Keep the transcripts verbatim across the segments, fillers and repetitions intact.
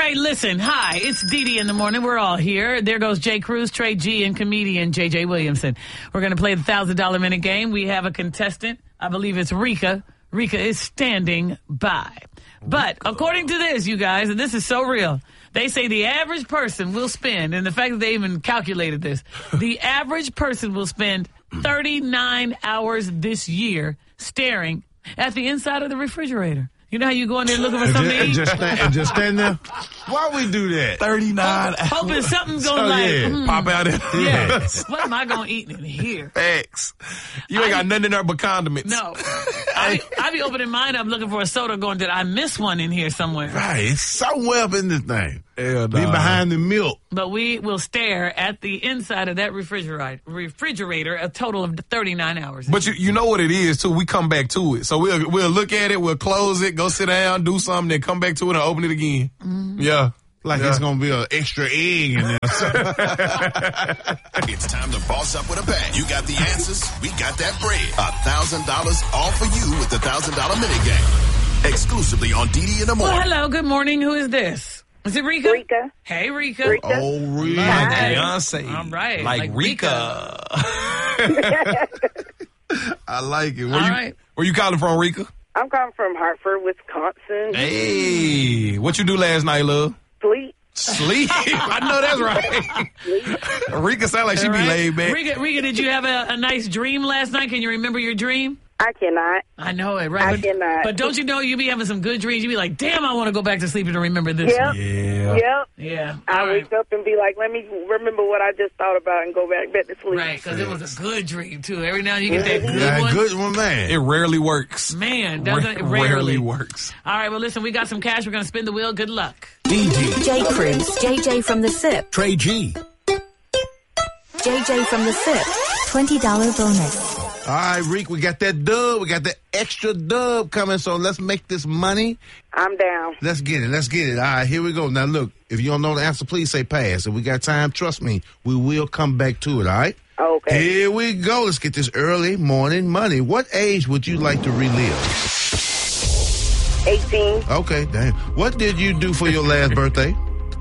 right, listen. Hi, it's Dee Dee in the morning. We're all here. There goes Jay Cruz, Trey G, and comedian J J Williamson. We're going to play the one thousand dollars minute game. We have a contestant. I believe it's Rika. Rika is standing by. But according to this, you guys, and this is so real, they say the average person will spend, and the fact that they even calculated this, the average person will spend thirty-nine hours this year staring at the inside of the refrigerator. You know how you go in there looking for something and to just, eat? and just, stand, and just stand there? Why we do that? thirty-nine Hope, hoping something's going Oh, to like, yeah. mm, Pop out in. yeah. What am I going to eat in here? X. You ain't I- got nothing in there but condiments. No. I, I be opening mine up looking for a soda going, did I miss one in here somewhere? Right, it's somewhere up in this thing. Hell Be nah. behind the milk. But we will stare at the inside of that refrigerator, refrigerator a total of thirty-nine hours. But you, you know what it is, too. We come back to it. So we'll we'll look at it, we'll close it, go sit down, do something, then come back to it and open it again. Mm-hmm. Yeah. Like Yeah. it's going to be an extra egg in there. It's time to boss up with a bang. You got the answers, we got that bread. A thousand dollars all for you with the thousand dollar minute game. Exclusively on D D in the Well, morning. hello, good morning. Who is this? Is it Rika? Rika. Hey, Rika. Rika. Oh, really? Like Hi. Beyonce. All right. Like, Like Rika. I like it. Where All you, right. Where you calling from, Rika? I'm calling from Hartford, Wisconsin. Hey. What you do last night, love? Sleep. Sleep. I know that's right. Rika sound like she All be right. laid back. Rika, Rika, did you have a, a nice dream last night? Can you remember your dream? I cannot. I know it, right? I but, cannot. But don't you know you be having some good dreams? You be like, damn, I want to go back to sleep and remember this Yep. one. Yeah. Yep. Yeah. I All right. wake up and be like, let me remember what I just thought about and go back, back to sleep. Right, because it was a good dream, too. Every now and then you get that good Yeah, one. good one, man. It rarely works. Man, doesn't it? Ra- Rarely. rarely works. All right, well, listen, we got some cash. We're going to spin the wheel. Good luck. D D, Jay Cruz, J J from the S I P, Trey G. J J from the S I P, twenty dollars bonus. All right, Reek, we got that dub. We got the extra dub coming, so let's make this money. I'm down. Let's get it. Let's get it. All right, here we go. Now, look, if you don't know the answer, please say pass. If we got time, trust me, we will come back to it, all right? Okay. Here we go. Let's get this early morning money. What age would you like to relive? eighteen. Okay, damn. What did you do for your last birthday?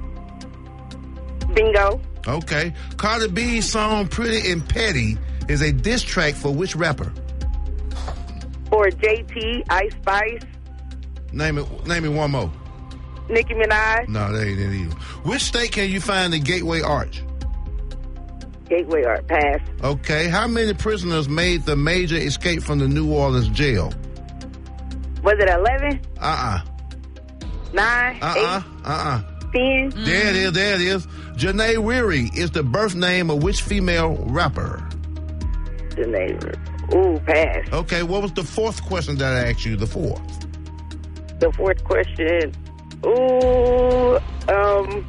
Bingo. Okay. Cardi B's song Pretty and Petty is a diss track for which rapper? For J T, Ice Spice, Name it. Name it one more. Nicki Minaj, No, that ain't it either. Which state can you find the Gateway Arch? Gateway Art Pass. Okay. How many prisoners made the major escape from the New Orleans jail? Was it eleven? Uh-uh. nine? Uh-uh. Uh-uh. eight? ten? There it is. There it is. Janae Weary is the birth name of which female rapper? The neighbor. Ooh, pass. Okay. What was the fourth question that I asked you? The fourth. The fourth question. Ooh, um,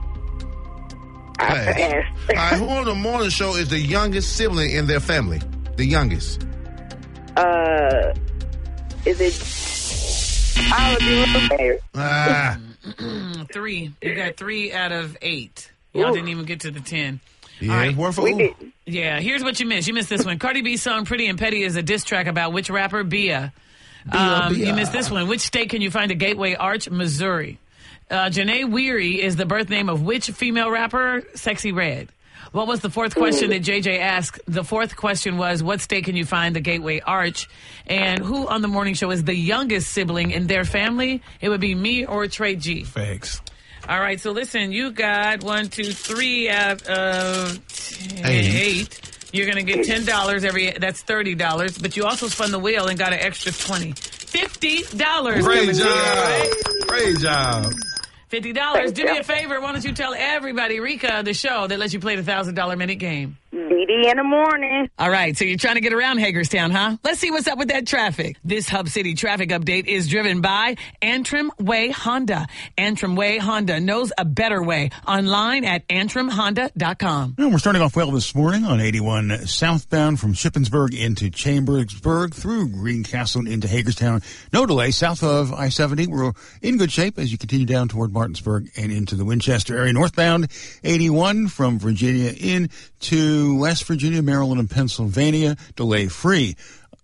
I Pass. passed. All right. Who on the morning show is the youngest sibling in their family? The youngest. Uh, is it? I'll do it. Ah. Three. You got three out of eight. Y'all Ooh. didn't even get to the ten. Yeah. All right. Word for We ooh. did. Yeah, here's what you missed. You missed this one. Cardi B's song Pretty and Petty is a diss track about which rapper? Bia. Um, Bia. You missed this one. Which state can you find a Gateway Arch? Missouri. Uh, Janae Weary is the birth name of which female rapper? Sexy Red. What was the fourth question that J J asked? The fourth question was, what state can you find the Gateway Arch? And who on the morning show is the youngest sibling in their family? It would be me or Trey G. Facts. All right, so listen, you got one, two, three out of ten, Eight. eight. You're going to get ten dollars every, that's thirty dollars, but you also spun the wheel and got an extra twenty. fifty dollars. Great coming to you, job. right? Great job. fifty dollars. Thank Do you. me a favor. Why don't you tell everybody, Rika, the show that lets you play the one thousand dollars minute game? D D in the morning. All right, so you're trying to get around Hagerstown, huh? Let's see what's up with that traffic. This Hub City traffic update is driven by Antrim Way Honda. Antrim Way Honda knows a better way. Online at antrim honda dot com. And we're starting off well this morning on eighty-one southbound from Shippensburg into Chambersburg through Greencastle and into Hagerstown. No delay south of I seventy. We're in good shape as you continue down toward Martinsburg and into the Winchester area. Northbound eighty-one from Virginia into West Virginia, Maryland, and Pennsylvania. Delay free.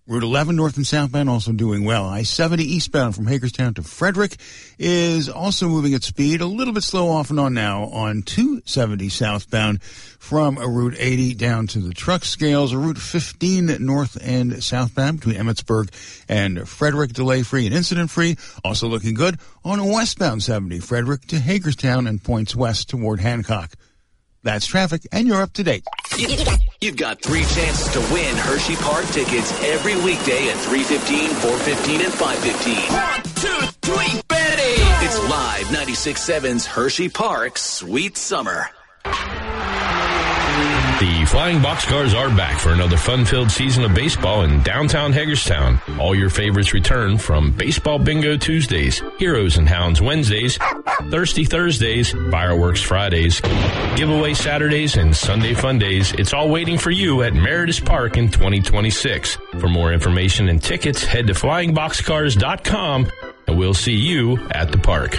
Route eleven north and southbound also doing well. I seventy eastbound from Hagerstown to Frederick is also moving at speed. A little bit slow off and on now on two seventy southbound from Route eighty down to the truck scales. Route fifteen north and southbound between Emmitsburg and Frederick, delay-free and incident-free. Also looking good on westbound seventy, Frederick to Hagerstown and points west toward Hancock. That's traffic, and you're up to date. You've got three chances to win Hershey Park tickets every weekday at three fifteen, four fifteen, and five fifteen. One, two, three, Betty! It's live ninety-six point seven's Hershey Park Sweet Summer. The Flying Boxcars are back for another fun-filled season of baseball in downtown Hagerstown. All your favorites return from Baseball Bingo Tuesdays, Heroes and Hounds Wednesdays, Thirsty Thursdays, Fireworks Fridays, Giveaway Saturdays, and Sunday Fun Days. It's all waiting for you at Meredith Park in twenty twenty-six. For more information and tickets, head to flying boxcars dot com, and we'll see you at the park.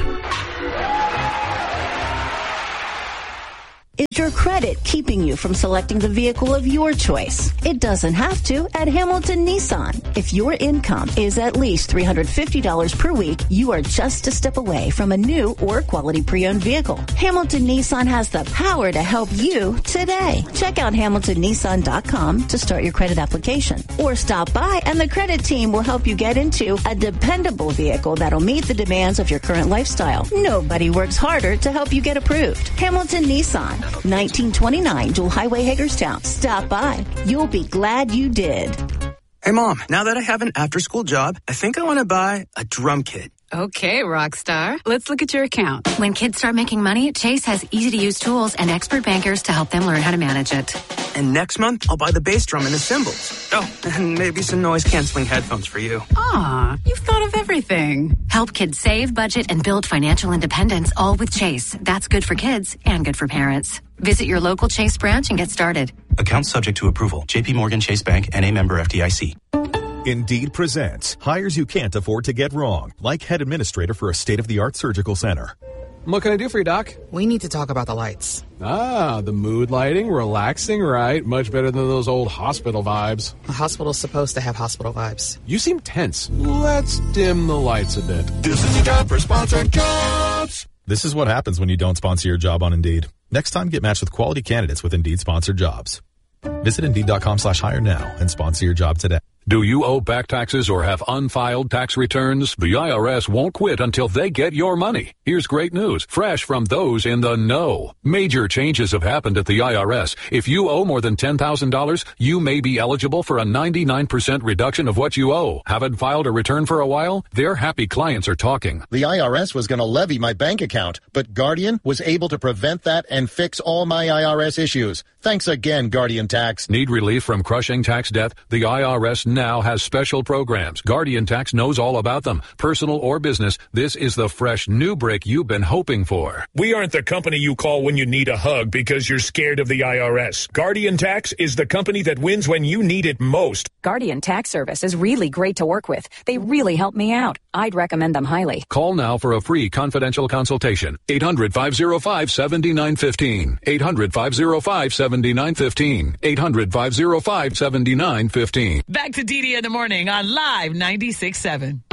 Is your credit keeping you from selecting the vehicle of your choice? It doesn't have to at Hamilton Nissan. If your income is at least three hundred fifty dollars per week, you are just a step away from a new or quality pre-owned vehicle. Hamilton Nissan has the power to help you today. Check out hamilton nissan dot com to start your credit application, or stop by and the credit team will help you get into a dependable vehicle that'll meet the demands of your current lifestyle. Nobody works harder to help you get approved. Hamilton Nissan, nineteen twenty-nine Jewel Highway, Hagerstown. Stop by. You'll be glad you did. Hey, Mom, now that I have an after-school job, I think I want to buy a drum kit. Okay, Rockstar. Let's look at your account. When kids start making money, Chase has easy-to-use tools and expert bankers to help them learn how to manage it. And next month, I'll buy the bass drum and the cymbals. Oh, and maybe some noise-canceling headphones for you. Aw, you've thought of everything. Help kids save, budget, and build financial independence, all with Chase. That's good for kids and good for parents. Visit your local Chase branch and get started. Account subject to approval. J P Morgan Chase Bank, N A member F D I C. Indeed presents hires you can't afford to get wrong, like head administrator for a state-of-the-art surgical center. What can I do for you, Doc? We need to talk about the lights. Ah, the mood lighting, relaxing, right? Much better than those old hospital vibes. A hospital's supposed to have hospital vibes. You seem tense. Let's dim the lights a bit. This is your job for sponsored jobs. This is what happens when you don't sponsor your job on Indeed. Next time, get matched with quality candidates with Indeed sponsored jobs. Visit Indeed.com slash hire now and sponsor your job today. Do you owe back taxes or have unfiled tax returns? The I R S won't quit until they get your money. Here's great news, fresh from those in the know. Major changes have happened at the I R S. If you owe more than ten thousand dollars, you may be eligible for a ninety-nine percent reduction of what you owe. Haven't filed a return for a while? Their happy clients are talking. The I R S was going to levy my bank account, but Guardian was able to prevent that and fix all my I R S issues. Thanks again, Guardian Tax. Need relief from crushing tax debt? The I R S now has special programs. Guardian Tax knows all about them. Personal or business, this is the fresh new break you've been hoping for. We aren't the company you call when you need a hug because you're scared of the I R S. Guardian Tax is the company that wins when you need it most. Guardian Tax Service is really great to work with. They really help me out. I'd recommend them highly. Call now for a free confidential consultation. eight hundred, five oh five, seven nine one five. eight hundred, five oh five, seven nine one five. eight hundred, five oh five, seven nine one five. Back to D D in the morning on Live ninety-six point seven.